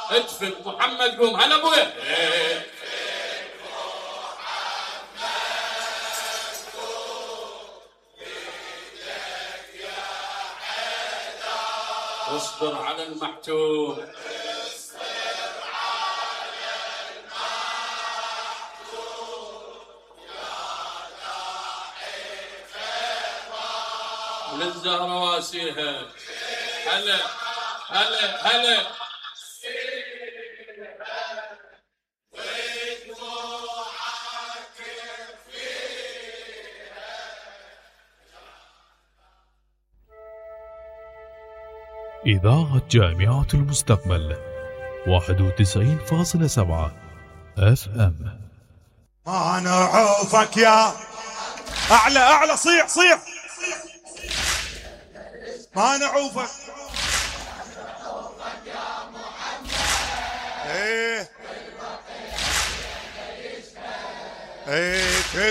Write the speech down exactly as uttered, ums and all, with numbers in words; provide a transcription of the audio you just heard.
ادفن محمد قوم. هلا ابويا. اصبر على المحتوم. للزهرة واسيها. هلا هلا هلا. إذاعة جامعة المستقبل واحد وتسعين فاصلة سبعة اف ام. ما نعوفك يا اعلى اعلى. صيح صيح. ما نعوفك. ايه ايه